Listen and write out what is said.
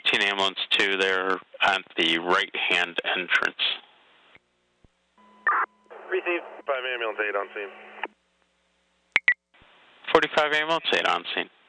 15 ambulance 2 there at the right-hand entrance. Received. 5 ambulance 8 on scene. 45 ambulance 8 on scene.